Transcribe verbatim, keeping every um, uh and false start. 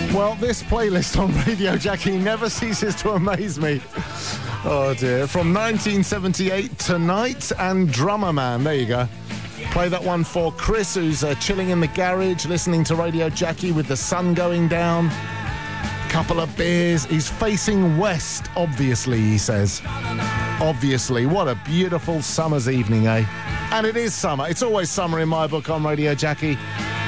Well, this playlist on Radio Jackie never ceases to amaze me. Oh, dear. From nineteen seventy-eight, Tonight and Drummer Man. There you go. Play that one for Chris, who's uh, chilling in the garage, listening to Radio Jackie with the sun going down. Couple of beers. He's facing west, obviously, he says. Obviously. What a beautiful summer's evening, eh? And it is summer. It's always summer in my book on Radio Jackie.